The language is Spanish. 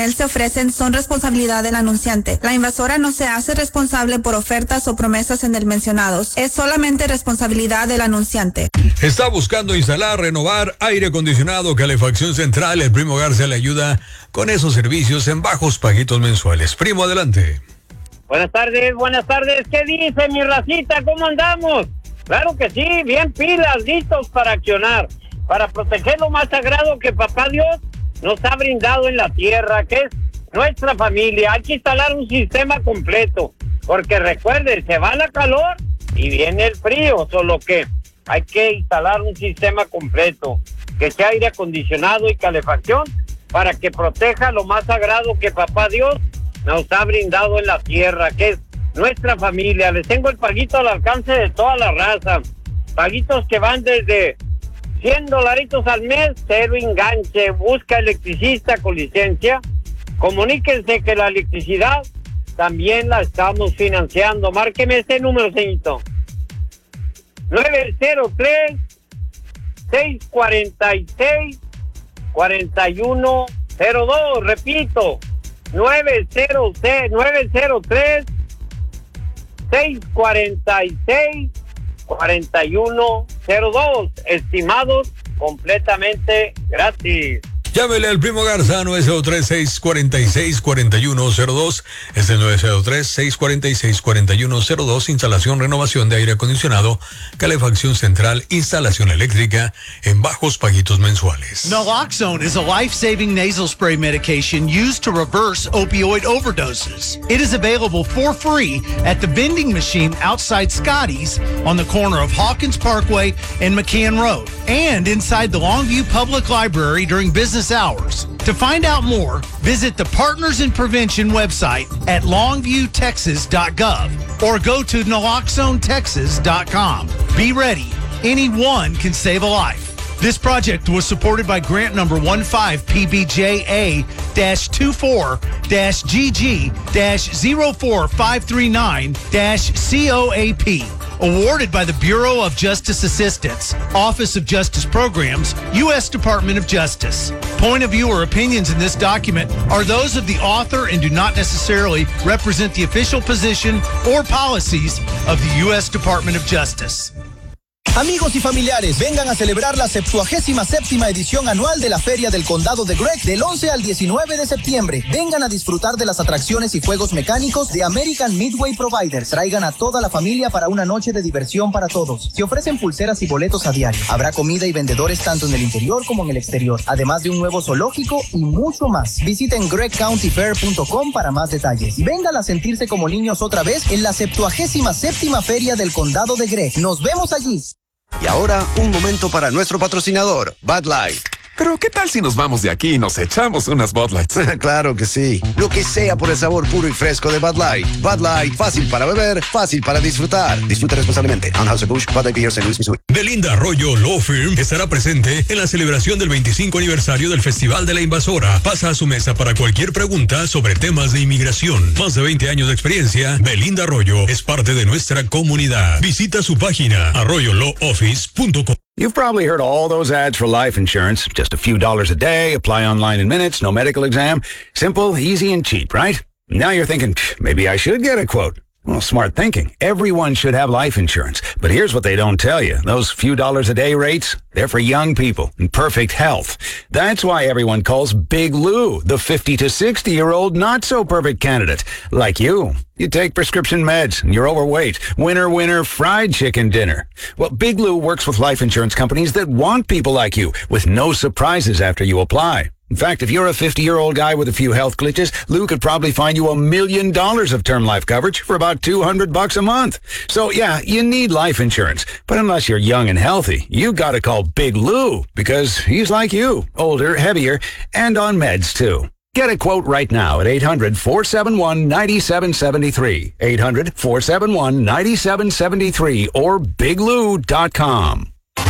él se ofrecen son responsabilidad del anunciante. La invasora no se hace responsable por ofertas o promesas en el mencionados. Es solamente responsabilidad del anunciante. Está buscando instalar, renovar, aire acondicionado, calefacción central. El Primo Garza le ayuda con esos servicios en bajos paguitos mensuales. Primo, adelante. Buenas tardes. ¿Qué dice mi racita? ¿Cómo andamos? Claro que sí, bien pilas, listos para accionar, para proteger lo más sagrado que Papá Dios nos ha brindado en la tierra, que es nuestra familia. Hay que instalar un sistema completo, porque recuerden, se va la calor y viene el frío, solo que hay que instalar un sistema completo, que sea aire acondicionado y calefacción, para que proteja lo más sagrado que Papá Dios nos ha brindado en la tierra, que es nuestra familia. Les tengo el paguito al alcance de toda la raza. Paguitos que van desde $100 al mes, cero enganche. Busca electricista con licencia. Comuníquense que la electricidad también la estamos financiando. Márqueme este número, señorito. 903-646-4102. Repito, 903-646-4102. Estimados, completamente gratis. Llámele al Primo Garza, 903-646-4102. Es el 903-646-4102. Instalación, renovación de aire acondicionado, calefacción central, instalación eléctrica en bajos paguitos mensuales. Naloxone is a life-saving nasal spray medication used to reverse opioid overdoses. It is available for free at the vending machine outside Scotty's on the corner of Hawkins Parkway and McCann Road, and inside the Longview Public Library during business hours. To find out more, visit the Partners in Prevention website at longviewtexas.gov or go to naloxonetexas.com. Be ready. Anyone can save a life. This project was supported by grant number 15PBJA-24-GG-04539-COAP. Awarded by the Bureau of Justice Assistance, Office of Justice Programs, U.S. Department of Justice. Point of view or opinions in this document are those of the author and do not necessarily represent the official position or policies of the U.S. Department of Justice. Amigos y familiares, vengan a celebrar la 77ª edición anual de la Feria del Condado de Gregg del 11 al 19 de septiembre. Vengan a disfrutar de las atracciones y juegos mecánicos de American Midway Providers. Traigan a toda la familia para una noche de diversión para todos. Se ofrecen pulseras y boletos a diario. Habrá comida y vendedores tanto en el interior como en el exterior, además de un nuevo zoológico y mucho más. Visiten greggcountyfair.com para más detalles. Vengan a sentirse como niños otra vez en la 77ª Feria del Condado de Gregg. Nos vemos allí. Y ahora, un momento para nuestro patrocinador, Bud Light. Pero, ¿qué tal si nos vamos de aquí y nos echamos unas Bud Lights? Claro que sí. Lo que sea por el sabor puro y fresco de Bud Light. Bud Light, fácil para beber, fácil para disfrutar. Disfruta responsablemente. Anheuser-Busch, Bud Light Beer, St. Louis, Missouri. Belinda Arroyo Law Firm estará presente en la celebración del 25 aniversario del Festival de la Invasora. Pasa a su mesa para cualquier pregunta sobre temas de inmigración. Más de 20 años de experiencia, Belinda Arroyo es parte de nuestra comunidad. Visita su página arroyolawoffice.com. You've probably heard all those ads for life insurance. Just a few dollars a day, apply online in minutes, no medical exam. Simple, easy, and cheap, right? Now you're thinking, maybe I should get a quote. Well, smart thinking. Everyone should have life insurance. But here's what they don't tell you. Those few dollars a day rates, they're for young people in perfect health. That's why everyone calls Big Lou the 50 to 60-year-old not-so-perfect candidate. Like you. You take prescription meds, and you're overweight. Winner, fried chicken dinner. Well, Big Lou works with life insurance companies that want people like you, with no surprises after you apply. In fact, if you're a 50-year-old guy with a few health glitches, Lou could probably find you $1 million of term life coverage for about $200 a month. So yeah, you need life insurance. But unless you're young and healthy, you gotta call Big Lou, because he's like you, older, heavier, and on meds too. Get a quote right now at 800-471-9773. 800-471-9773 or biglou.com.